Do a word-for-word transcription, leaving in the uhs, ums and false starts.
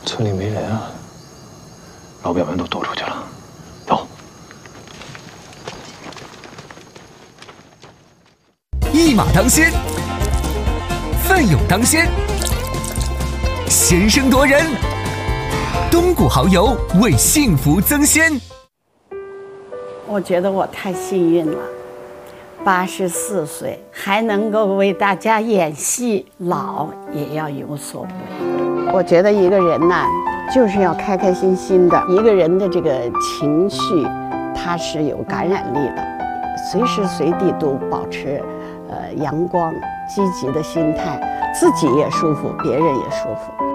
村里没人啊，老表们都躲出去了。走。 一马当先，奋勇当先，先声夺人。东谷蚝油为幸福增鲜。 我觉得我太幸运了，八十四岁还能够为大家演戏，老也要有所不为。我觉得一个人呢，就是要开开心心的。一个人的这个情绪，它是有感染力的，随时随地都保持呃阳光、积极的心态，自己也舒服，别人也舒服。